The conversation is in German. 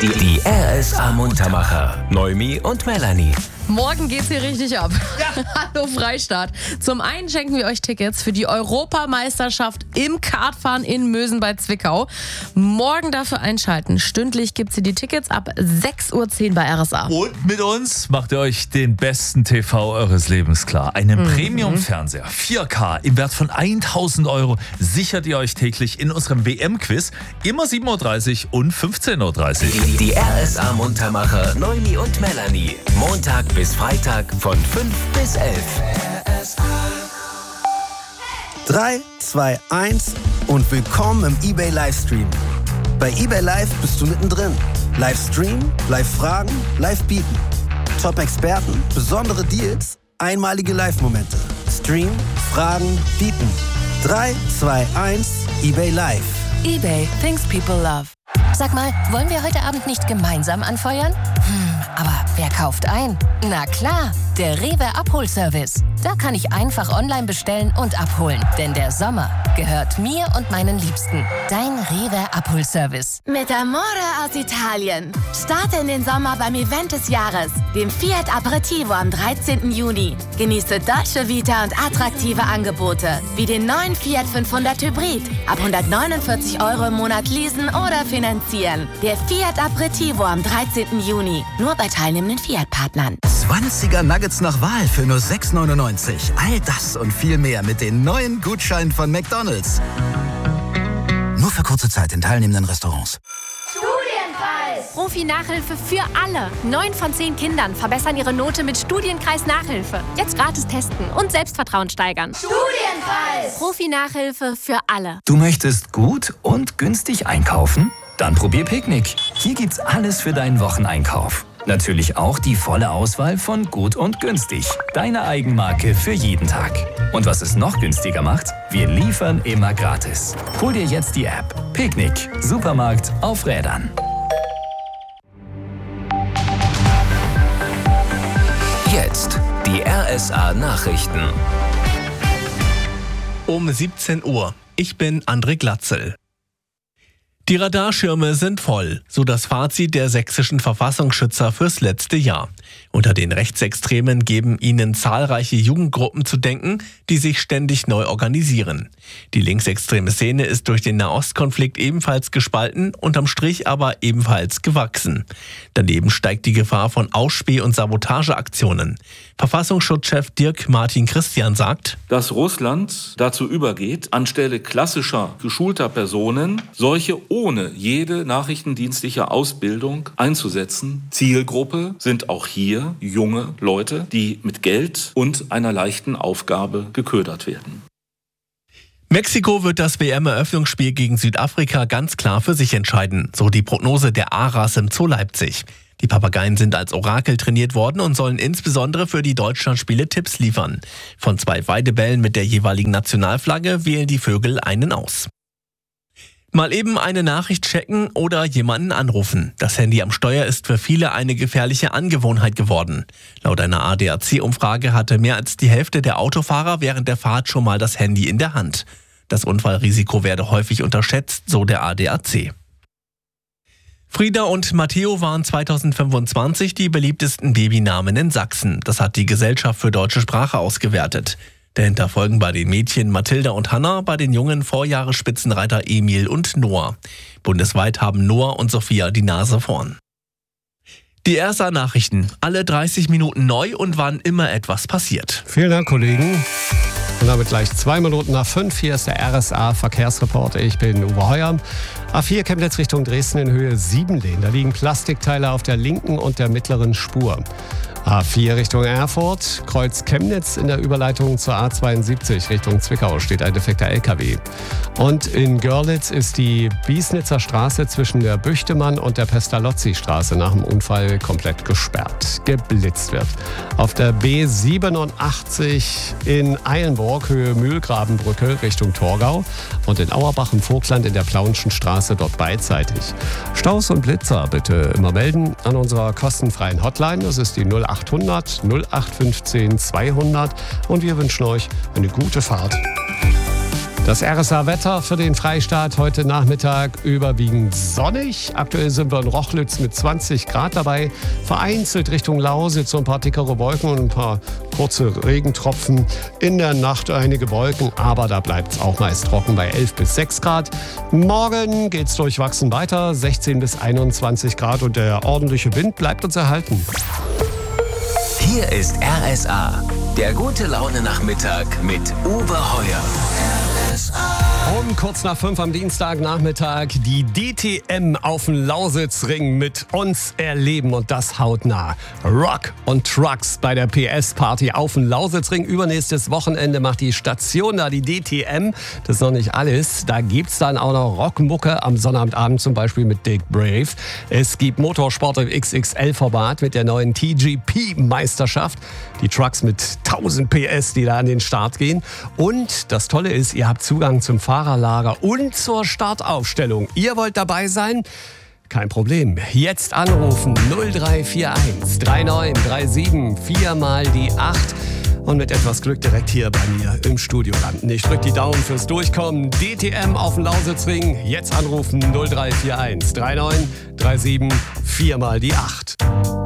Die RSA Muntermacher. Noemi und Melanie. Morgen geht's hier richtig ab. Ja. Hallo Freistaat. Zum einen schenken wir euch Tickets für die Europameisterschaft im Kartfahren in Mösen bei Zwickau. Morgen dafür einschalten. Stündlich gibt's hier die Tickets ab 6:10 Uhr bei RSA. Und mit uns macht ihr euch den besten TV eures Lebens klar. Einen Premium-Fernseher 4K im Wert von 1.000 Euro sichert ihr euch täglich in unserem WM-Quiz. Immer 7.30 Uhr und 15.30 Uhr. Die RSA Muntermacher Noemi und Melanie. Montag bis Freitag von 5 bis 11. 3, 2, 1 und willkommen im eBay Livestream. Bei eBay Live bist du mittendrin. Livestream, Live-Fragen, Live-Bieten. Top-Experten, besondere Deals, einmalige Live-Momente. Stream, Fragen, Bieten. 3, 2, 1, eBay Live. eBay, things people love. Sag mal, wollen wir heute Abend nicht gemeinsam anfeuern? Aber wer kauft ein? Na klar, der Rewe Abholservice. Da kann ich einfach online bestellen und abholen. Denn der Sommer gehört mir und meinen Liebsten. Dein Rewe Abholservice. Mit Amore aus Italien. Starte in den Sommer beim Event des Jahres, dem Fiat Aperitivo am 13. Juni. Genieße Dolce Vita und attraktive Angebote, wie den neuen Fiat 500 Hybrid. Ab 149 Euro im Monat leasen oder finanzieren. Der Fiat Aperitivo am 13. Juni. Nur bei teilnehmenden Fiat-Partnern. 20er Nuggets nach Wahl für nur 6,99. All das und viel mehr mit den neuen Gutscheinen von McDonald's. Nur für kurze Zeit in teilnehmenden Restaurants. Studienkreis! Profi-Nachhilfe für alle. 9 von 10 Kindern verbessern ihre Note mit Studienkreis-Nachhilfe. Jetzt gratis testen und Selbstvertrauen steigern. Studienkreis! Profi-Nachhilfe für alle. Du möchtest gut und günstig einkaufen? Dann probier Picknick. Hier gibt's alles für deinen Wocheneinkauf. Natürlich auch die volle Auswahl von Gut und Günstig. Deine Eigenmarke für jeden Tag. Und was es noch günstiger macht? Wir liefern immer gratis. Hol dir jetzt die App. Picknick. Supermarkt auf Rädern. Jetzt die RSA Nachrichten. Um 17 Uhr. Ich bin André Glatzel. Die Radarschirme sind voll, so das Fazit der sächsischen Verfassungsschützer fürs letzte Jahr. Unter den Rechtsextremen geben ihnen zahlreiche Jugendgruppen zu denken, die sich ständig neu organisieren. Die linksextreme Szene ist durch den Nahostkonflikt ebenfalls gespalten, unterm Strich aber ebenfalls gewachsen. Daneben steigt die Gefahr von Ausspäh- und Sabotageaktionen. Verfassungsschutzchef Dirk Martin Christian sagt, dass Russland dazu übergeht, anstelle klassischer, geschulter Personen solche ohne jede nachrichtendienstliche Ausbildung einzusetzen. Zielgruppe sind auch hier junge Leute, die mit Geld und einer leichten Aufgabe geködert werden. Mexiko wird das WM-Eröffnungsspiel gegen Südafrika ganz klar für sich entscheiden, so die Prognose der A-Ras im Zoo Leipzig. Die Papageien sind als Orakel trainiert worden und sollen insbesondere für die Deutschlandspiele Tipps liefern. Von 2 Weidebällen mit der jeweiligen Nationalflagge wählen die Vögel einen aus. Mal eben eine Nachricht checken oder jemanden anrufen. Das Handy am Steuer ist für viele eine gefährliche Angewohnheit geworden. Laut einer ADAC-Umfrage hatte mehr als die Hälfte der Autofahrer während der Fahrt schon mal das Handy in der Hand. Das Unfallrisiko werde häufig unterschätzt, so der ADAC. Frieda und Matteo waren 2025 die beliebtesten Babynamen in Sachsen. Das hat die Gesellschaft für deutsche Sprache ausgewertet. Dahinter folgen bei den Mädchen Mathilda und Hanna, bei den Jungen Vorjahresspitzenreiter Emil und Noah. Bundesweit haben Noah und Sophia die Nase vorn. Die RSA-Nachrichten, alle 30 Minuten neu und wann immer etwas passiert. Vielen Dank, Kollegen. Und damit gleich 2 Minuten nach 5. Hier ist der RSA-Verkehrsreport. Ich bin Uwe Heuer. A4 Chemnitz Richtung Dresden in Höhe 7 Lehn. Da liegen Plastikteile auf der linken und der mittleren Spur. A4 Richtung Erfurt, Kreuz Chemnitz in der Überleitung zur A72 Richtung Zwickau steht ein defekter LKW. Und in Görlitz ist die Biesnitzer Straße zwischen der Büchtemann und der Pestalozzi-Straße nach dem Unfall komplett gesperrt. Geblitzt wird. Auf der B87 in Eilenburg, Höhe Mühlgrabenbrücke Richtung Torgau und in Auerbach im Vogtland in der Plaunschen Straße dort beidseitig. Staus und Blitzer bitte immer melden an unserer kostenfreien Hotline. Das ist die 0800 0815 200 und wir wünschen euch eine gute Fahrt. Das RSA-Wetter für den Freistaat heute Nachmittag überwiegend sonnig. Aktuell sind wir in Rochlitz mit 20 Grad dabei. Vereinzelt Richtung Lausitz so ein paar dickere Wolken und ein paar kurze Regentropfen. In der Nacht einige Wolken, aber da bleibt es auch meist trocken bei 11 bis 6 Grad. Morgen geht es durchwachsen weiter, 16 bis 21 Grad und der ordentliche Wind bleibt uns erhalten. Hier ist RSA, der gute Laune-Nachmittag mit Uwe Heuer. Um kurz nach 5 am Dienstagnachmittag die DTM auf dem Lausitzring mit uns erleben und das hautnah. Rock und Trucks bei der PS-Party auf dem Lausitzring. Übernächstes Wochenende macht die Station da die DTM. Das ist noch nicht alles. Da gibt's dann auch noch Rockmucke am Sonnabendabend, zum Beispiel mit Dick Brave. Es gibt Motorsport im XXL-Format mit der neuen TGP-Meisterschaft. Die Trucks mit 1000 PS, die da an den Start gehen. Und das Tolle ist, ihr habt Zugang zum Fahrerlager und zur Startaufstellung. Ihr wollt dabei sein? Kein Problem. Jetzt anrufen 0341 3937 4 mal die 8 und mit etwas Glück direkt hier bei mir im Studio landen. Ich drücke die Daumen fürs Durchkommen. DTM auf dem Lausitzring. Jetzt anrufen 0341 3937 4 mal die 8.